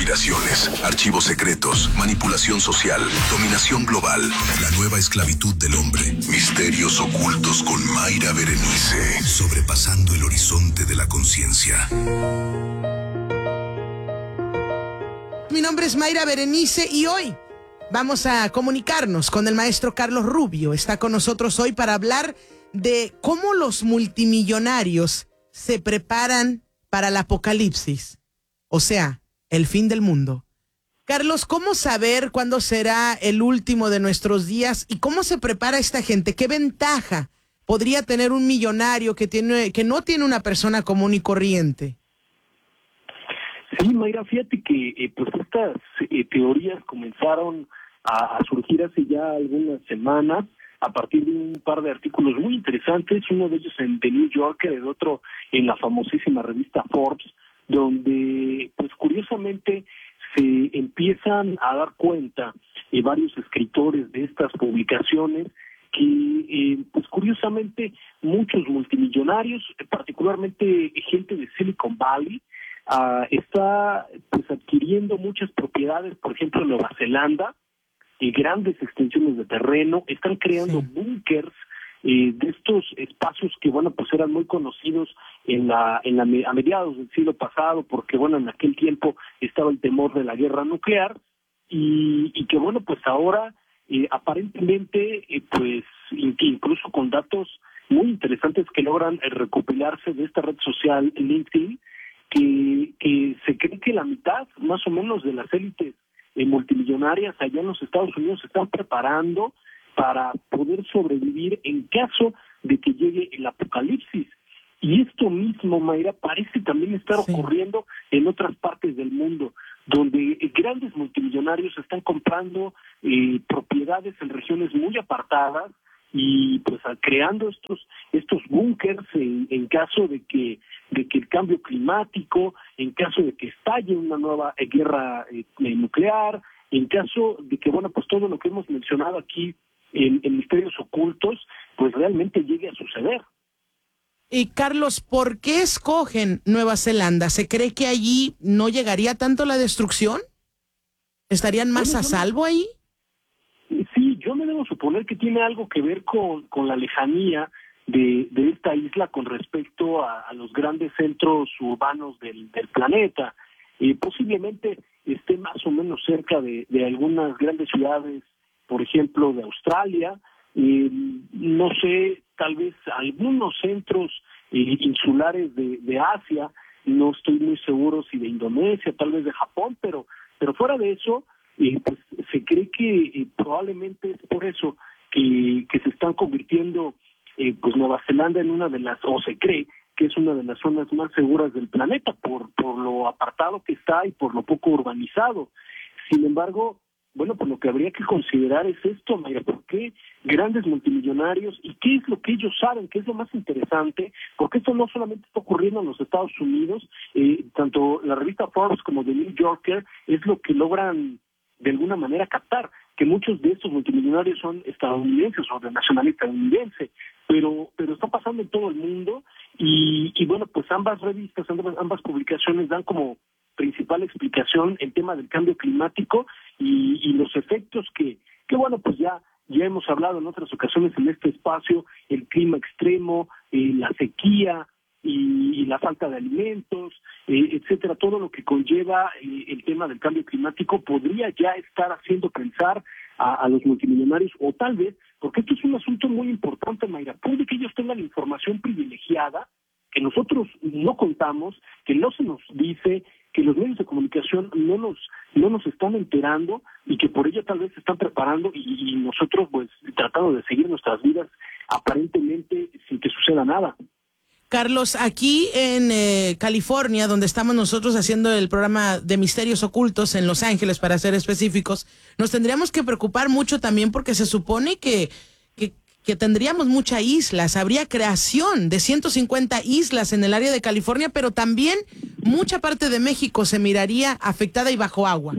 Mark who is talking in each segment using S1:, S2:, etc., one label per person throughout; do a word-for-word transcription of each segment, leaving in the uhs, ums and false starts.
S1: conspiraciones, archivos secretos, manipulación social, dominación global, la nueva esclavitud del hombre, misterios ocultos con Mayra Berenice, sobrepasando el horizonte de la conciencia.
S2: Mi nombre es Mayra Berenice y hoy vamos a comunicarnos con el maestro Carlos Rubio. Está con nosotros hoy para hablar de cómo los multimillonarios se preparan para el apocalipsis, o sea, el fin del mundo. Carlos, ¿cómo saber cuándo será el último de nuestros días y cómo se prepara esta gente? ¿Qué ventaja podría tener un millonario que tiene, que no tiene una persona común y corriente?
S3: Sí, Mayra, fíjate que eh, pues estas eh, teorías comenzaron a, a surgir hace ya algunas semanas a partir de un par de artículos muy interesantes, uno de ellos en The New Yorker, el otro en la famosísima revista Forbes, donde pues curiosamente se empiezan a dar cuenta eh, varios escritores de estas publicaciones que eh, pues curiosamente muchos multimillonarios, particularmente gente de Silicon Valley, uh, está pues adquiriendo muchas propiedades, por ejemplo en Nueva Zelanda, y grandes extensiones de terreno, están creando sí. búnkers eh, de estos espacios que, bueno, pues eran muy conocidos en la, en la a mediados del siglo pasado, porque, bueno, en aquel tiempo estaba el temor de la guerra nuclear, y, y que, bueno, pues ahora, eh, aparentemente, eh, pues, incluso con datos muy interesantes que logran eh, recopilarse de esta red social LinkedIn, que, que se cree que la mitad, más o menos, de las élites Eh, multimillonarias allá en los Estados Unidos se están preparando para poder sobrevivir en caso de que llegue el apocalipsis. Y esto mismo, Mayra, parece también estar sí. ocurriendo en otras partes del mundo, donde eh, grandes multimillonarios están comprando eh, propiedades en regiones muy apartadas y pues creando estos estos búnkers en, en caso de que de que el cambio climático, en caso de que estalle una nueva eh, guerra eh, nuclear, en caso de que, bueno, pues todo lo que hemos mencionado aquí en, en misterios ocultos, pues realmente llegue a suceder.
S2: Y Carlos, ¿por qué escogen Nueva Zelanda? ¿Se cree que allí no llegaría tanto la destrucción? ¿Estarían más bueno, a salvo ahí?
S3: Sí, yo me debo suponer que tiene algo que ver con, con la lejanía de, de esta isla con respecto a, a los grandes centros urbanos del, del planeta. Eh, posiblemente esté más o menos cerca de, de algunas grandes ciudades, por ejemplo, de Australia, eh, no sé, tal vez algunos centros eh, insulares de, de Asia, no estoy muy seguro si de Indonesia, tal vez de Japón, pero, pero fuera de eso, eh, pues se cree que eh, probablemente es por eso que, que se están convirtiendo Eh, pues Nueva Zelanda en una de las, o se cree que es una de las zonas más seguras del planeta por, por lo apartado que está y por lo poco urbanizado. Sin embargo, bueno, pues lo que habría que considerar es esto, Mayra, ¿por qué grandes multimillonarios y qué es lo que ellos saben, qué es lo más interesante? Porque esto no solamente está ocurriendo en los Estados Unidos, eh, tanto la revista Forbes como The New Yorker es lo que logran de alguna manera captar, que muchos de estos multimillonarios son estadounidenses o de nacionalidad estadounidense, pero pero está pasando en todo el mundo y, y bueno, pues ambas revistas, ambas, ambas publicaciones dan como principal explicación el tema del cambio climático y, y los efectos que, que bueno, pues ya ya hemos hablado en otras ocasiones en este espacio, el clima extremo, eh, la sequía, y, y la falta de alimentos, eh, etcétera, todo lo que conlleva eh, el tema del cambio climático podría ya estar haciendo pensar a, a los multimillonarios, o tal vez, porque esto es un asunto muy importante, Mayra, puede que ellos tengan información privilegiada que nosotros no contamos, que no se nos dice, que los medios de comunicación no nos no nos están enterando y que por ello tal vez se están preparando y, y nosotros pues tratando de seguir nuestras vidas aparentemente sin que suceda nada.
S2: Carlos, aquí en eh, California, donde estamos nosotros haciendo el programa de Misterios Ocultos en Los Ángeles, para ser específicos, nos tendríamos que preocupar mucho también porque se supone que, que, que tendríamos muchas islas, habría creación de ciento cincuenta islas en el área de California, pero también mucha parte de México se miraría afectada y bajo agua.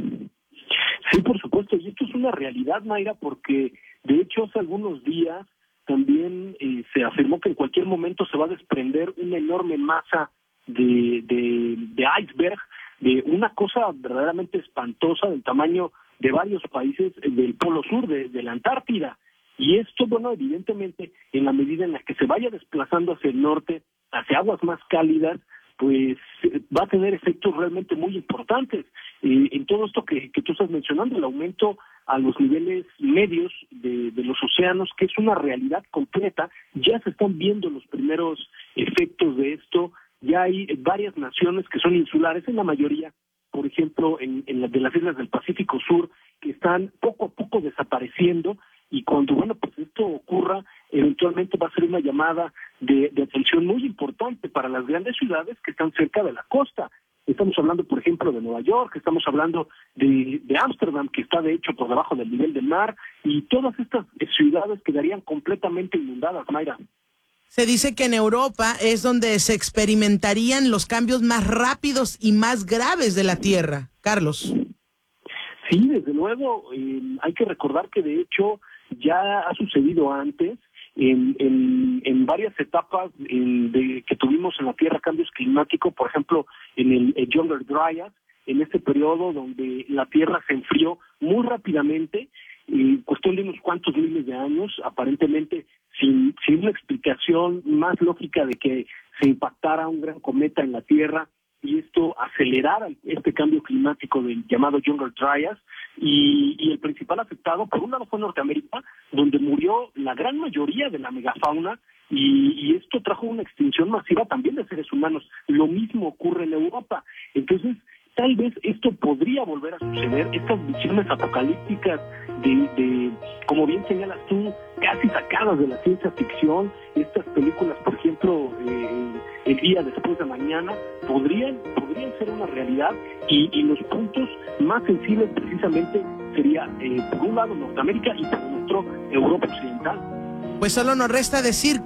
S3: Sí, por supuesto, y esto es una realidad, Mayra, porque de hecho hace algunos días también eh, se afirmó que en cualquier momento se va a desprender una enorme masa de, de, de iceberg de una cosa verdaderamente espantosa del tamaño de varios países del Polo Sur, de, de la Antártida. Y esto, bueno, evidentemente, en la medida en la que se vaya desplazando hacia el norte, hacia aguas más cálidas, pues va a tener efectos realmente muy importantes. Eh, en todo esto que, que tú estás mencionando, el aumento a los niveles medios de, de los océanos, que es una realidad completa, ya se están viendo los primeros efectos de esto, ya hay varias naciones que son insulares, en la mayoría, por ejemplo, en, en las de las islas del Pacífico Sur, que están poco a poco desapareciendo, y cuando, bueno, pues esto ocurra, eventualmente va a ser una llamada de, de atención muy importante para las grandes ciudades que están cerca de la costa. Estamos hablando, por ejemplo, de Nueva York, estamos hablando de de Ámsterdam, que está de hecho por debajo del nivel del mar, y todas estas ciudades quedarían completamente inundadas, Mayra.
S2: Se dice que en Europa es donde se experimentarían los cambios más rápidos y más graves de la Tierra. Carlos.
S3: Sí, desde luego, eh, hay que recordar que de hecho ya ha sucedido antes, en, en, en varias etapas en, de, que tuvimos en la Tierra cambios climáticos, por ejemplo, en el, el Younger Dryas, en este periodo donde la Tierra se enfrió muy rápidamente, en cuestión de unos cuantos miles de años, aparentemente sin, sin una explicación más lógica de que se impactara un gran cometa en la Tierra y esto acelerara este cambio climático del llamado Younger Dryas, y, y el principal afectado, por un lado, fue Norteamérica, donde murió la gran mayoría de la megafauna, y, y esto trajo una extinción masiva también de seres humanos. Lo mismo ocurre en Europa. Entonces, tal vez esto podría volver a suceder, estas visiones apocalípticas de, de, como bien señalas tú, casi sacadas de la ciencia ficción, estas películas, por ejemplo, eh, El día después de mañana, podrían, podrían ser una realidad, y, y los puntos más sensibles precisamente sería, eh, por un lado, Norteamérica y por otro, Europa Occidental.
S2: Pues solo nos resta decir